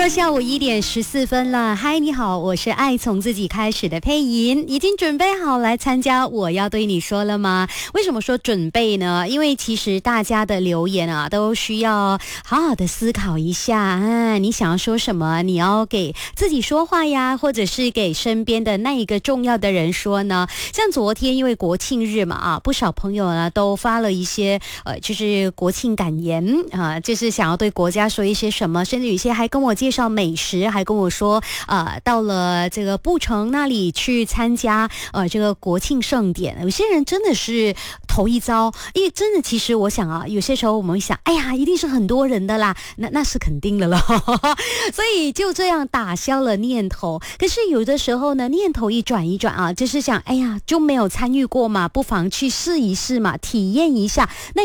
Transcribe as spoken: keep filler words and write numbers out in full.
说下午一点十四分了，嗨，你好，我是爱从自己开始的配音，已经准备好来参加我要对你说了吗？为什么说准备呢？因为其实大家的留言啊，都需要好好的思考一下啊，你想要说什么？你要给自己说话呀，或者是给身边的那一个重要的人说呢？像昨天因为国庆日嘛啊，不少朋友呢都发了一些呃，就是国庆感言啊，就是想要对国家说一些什么，甚至有一些还跟我介绍美食，还跟我说呃，到了这个布城那里去参加呃这个国庆盛典。有些人真的是头一遭，因为真的其实我想啊，有些时候我们会想，哎呀，一定是很多人的啦，那那是肯定的了所以就这样打消了念头。可是有的时候呢，念头一转一转啊，就是想，哎呀，就没有参与过嘛，不妨去试一试嘛，体验一下。那